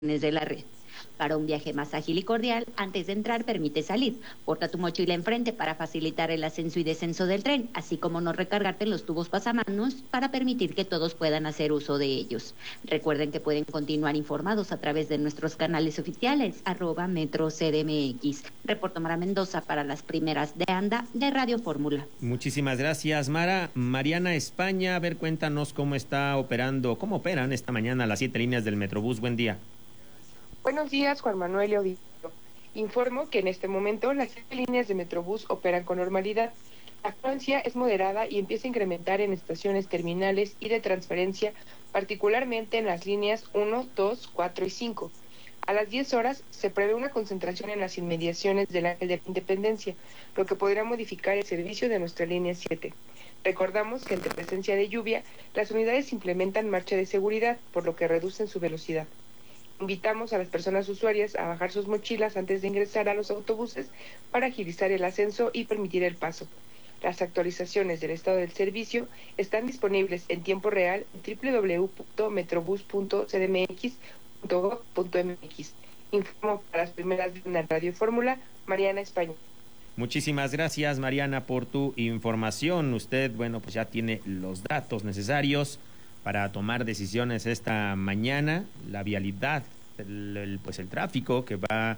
de la red. Para un viaje más ágil y cordial, antes de entrar permite salir. Porta tu mochila enfrente para facilitar el ascenso y descenso del tren, así como no recargarte en los tubos pasamanos para permitir que todos puedan hacer uso de ellos. Recuerden que pueden continuar informados a través de nuestros canales oficiales, @MetroCDMX. Reporto Mara Mendoza para las primeras de ANDA de Radio Fórmula. Muchísimas gracias, Mara. Mariana España, a ver, cuéntanos cómo operan esta mañana las 7 líneas del Metrobús. Buen día. Buenos días, Juan Manuel y Auditorio. Informo que en este momento las 7 líneas de Metrobús operan con normalidad. La afluencia es moderada y empieza a incrementar en estaciones terminales y de transferencia, particularmente en las líneas 1, 2, 4 y 5. A las 10 horas se prevé una concentración en las inmediaciones del Ángel de la Independencia, lo que podrá modificar el servicio de nuestra línea 7. Recordamos que ante presencia de lluvia, las unidades implementan marcha de seguridad, por lo que reducen su velocidad. Invitamos a las personas usuarias a bajar sus mochilas antes de ingresar a los autobuses para agilizar el ascenso y permitir el paso. Las actualizaciones del estado del servicio están disponibles en tiempo real en www.metrobus.cdmx.gov.mx. Informo para las primeras de una Radio Fórmula, Mariana España. Muchísimas gracias, Mariana, por tu información. Usted, pues ya tiene los datos necesarios para tomar decisiones esta mañana. La vialidad, el tráfico que se va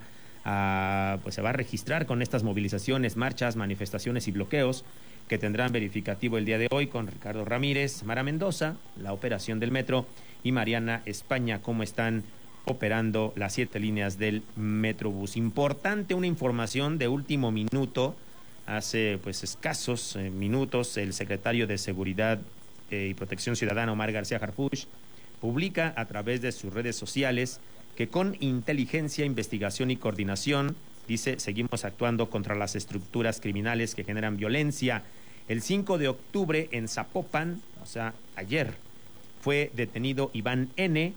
a registrar con estas movilizaciones, marchas, manifestaciones y bloqueos que tendrán verificativo el día de hoy con Ricardo Ramírez, Mara Mendoza, la operación del metro, y Mariana España, cómo están operando las 7 líneas del Metrobús. Importante, una información de último minuto. Hace escasos minutos el secretario de Seguridad y Protección Ciudadana, Omar García Harfuch, publica a través de sus redes sociales que con inteligencia, investigación y coordinación, dice, seguimos actuando contra las estructuras criminales que generan violencia. El 5 de octubre en Zapopan, o sea, ayer, fue detenido Iván N.,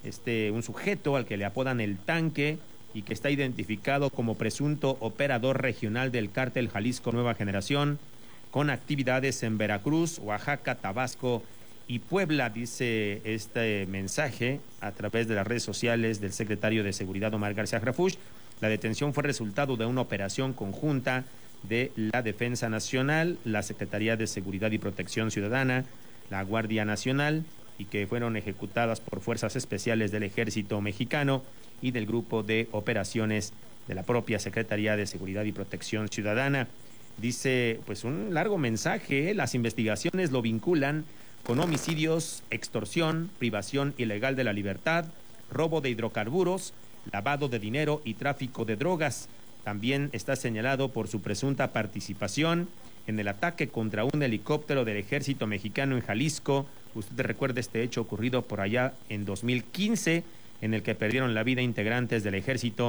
un sujeto al que le apodan El Tanque y que está identificado como presunto operador regional del cártel Jalisco Nueva Generación, con actividades en Veracruz, Oaxaca, Tabasco y Puebla, dice este mensaje a través de las redes sociales del secretario de Seguridad, Omar García Harfuch. La detención fue resultado de una operación conjunta de la Defensa Nacional, la Secretaría de Seguridad y Protección Ciudadana, la Guardia Nacional, y que fueron ejecutadas por fuerzas especiales del Ejército Mexicano y del Grupo de Operaciones de la propia Secretaría de Seguridad y Protección Ciudadana. Dice, un largo mensaje, las investigaciones lo vinculan con homicidios, extorsión, privación ilegal de la libertad, robo de hidrocarburos, lavado de dinero y tráfico de drogas. También está señalado por su presunta participación en el ataque contra un helicóptero del Ejército Mexicano en Jalisco. Usted recuerda este hecho ocurrido por allá en 2015, en el que perdieron la vida integrantes del Ejército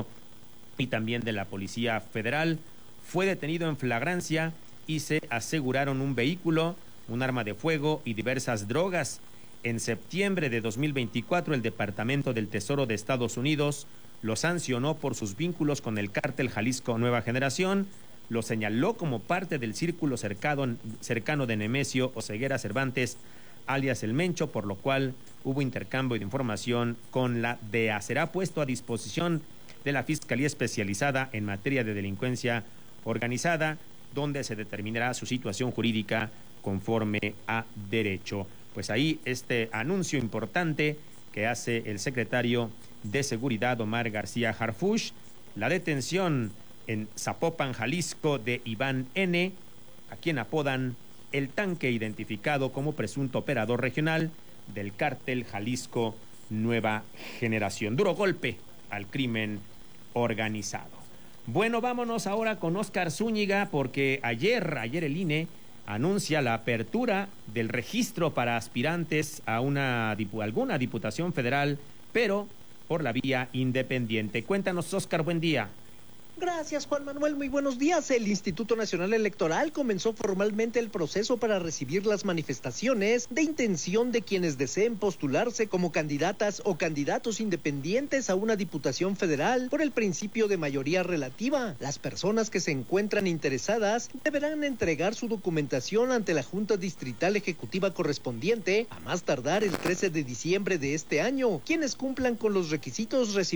y también de la Policía Federal. Fue detenido en flagrancia y se aseguraron un vehículo, un arma de fuego y diversas drogas. En septiembre de 2024, el Departamento del Tesoro de Estados Unidos lo sancionó por sus vínculos con el cártel Jalisco Nueva Generación, lo señaló como parte del círculo cercano de Nemesio Oseguera Cervantes, alias El Mencho, por lo cual hubo intercambio de información con la DEA. Será puesto a disposición de la Fiscalía Especializada en Materia de Delincuencia Organizada, donde se determinará su situación jurídica conforme a derecho. Pues ahí este anuncio importante que hace el secretario de Seguridad, Omar García Harfuch, la detención en Zapopan, Jalisco, de Iván N., a quien apodan El Tanque, identificado como presunto operador regional del cártel Jalisco Nueva Generación. Duro golpe al crimen organizado. Bueno, vámonos ahora con Óscar Zúñiga, porque ayer el INE anuncia la apertura del registro para aspirantes a alguna diputación federal, pero por la vía independiente. Cuéntanos, Óscar, buen día. Gracias, Juan Manuel. Muy buenos días. El Instituto Nacional Electoral comenzó formalmente el proceso para recibir las manifestaciones de intención de quienes deseen postularse como candidatas o candidatos independientes a una diputación federal por el principio de mayoría relativa. Las personas que se encuentran interesadas deberán entregar su documentación ante la Junta Distrital Ejecutiva correspondiente a más tardar el 13 de diciembre de este año. Quienes cumplan con los requisitos recibirán